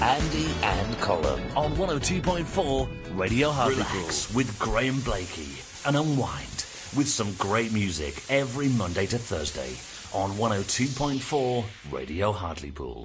Andy and Colin on 102.4 Radio Hartlepool. Relax with Graham Blakey and unwind with some great music every Monday to Thursday on 102.4 Radio Hartlepool.